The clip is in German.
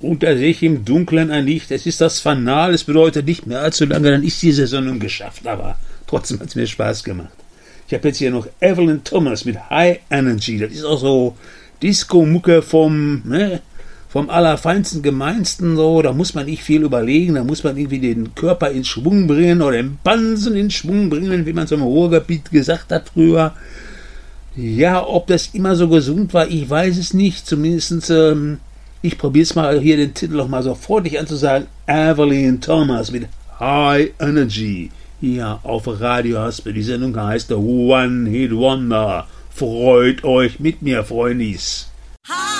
Und da sehe ich im Dunkeln ein Licht. Es ist das Fanal. Es bedeutet nicht mehr allzu lange, dann ist diese Sendung geschafft. Aber trotzdem hat es mir Spaß gemacht. Ich habe jetzt hier noch Evelyn Thomas mit High Energy. Das ist auch so Disco-Mucke vom Allerfeinsten, Gemeinsten. So. Da muss man nicht viel überlegen. Da muss man irgendwie den Körper in Schwung bringen oder den Bansen in Schwung bringen, wie man so im Ruhrgebiet gesagt hat früher. Ja, ob das immer so gesund war, ich weiß es nicht. Zumindest, ich probiere es mal hier den Titel noch mal so freundlich anzusagen. Evelyn Thomas mit High Energy. Hier auf Radio Haspe. Die Sendung heißt One Hit Wonder. Freut euch mit mir, Freundis.